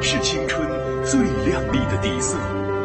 是青春最亮丽的底色。